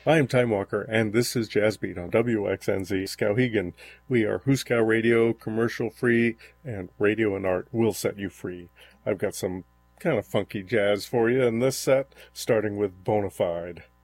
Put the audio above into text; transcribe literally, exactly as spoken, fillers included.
I am Time Walker, and this is Jazz Beat on W X N Z Skowhegan. We are Huskow Radio, commercial free, and radio and art will set you free. I've got some kind of funky jazz for you in this set, starting with Bonafide.